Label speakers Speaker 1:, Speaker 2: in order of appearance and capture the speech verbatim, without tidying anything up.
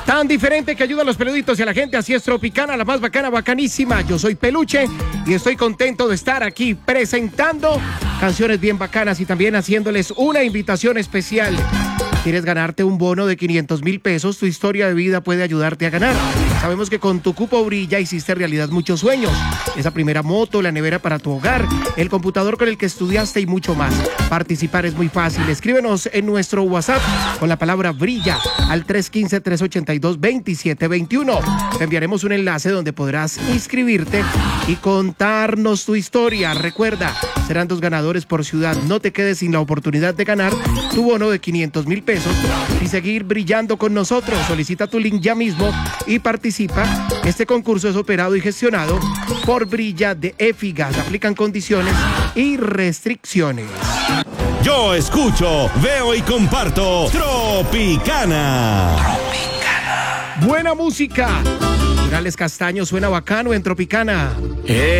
Speaker 1: Tan diferente que ayuda a los peluditos y a la gente, así es Tropicana, la más bacana, bacanísima. Yo soy Peluche y estoy contento de estar aquí presentando canciones bien bacanas y también haciéndoles una invitación especial. ¿Quieres ganarte un bono de quinientos mil pesos? Tu historia de vida puede ayudarte a ganar. Sabemos que con tu cupo Brilla hiciste realidad muchos sueños. Esa primera moto, la nevera para tu hogar, el computador con el que estudiaste y mucho más. Participar es muy fácil. Escríbenos en nuestro WhatsApp con la palabra Brilla al tres uno cinco, tres ocho dos, dos siete dos uno. Te enviaremos un enlace donde podrás inscribirte y contarnos tu historia. Recuerda, serán dos ganadores por ciudad. No te quedes sin la oportunidad de ganar tu bono de quinientos mil pesos y seguir brillando con nosotros. Solicita tu link ya mismo y participa. Este concurso es operado y gestionado por Brilla de Efigas. Aplican condiciones y restricciones.
Speaker 2: Yo escucho, veo y comparto Tropicana.
Speaker 1: Tropicana. Buena música. Morales Castaño suena bacano en Tropicana.
Speaker 2: Eh.